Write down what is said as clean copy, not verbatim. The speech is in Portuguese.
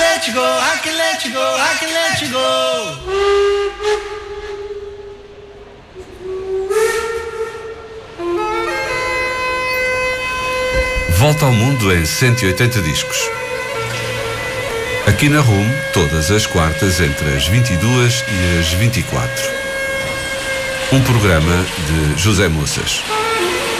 let you go, I can let you go, I can let you go. Volta ao mundo em 180 discos. Aqui na RUM, todas as quartas entre as 22 e as 24. Um programa de José Moças.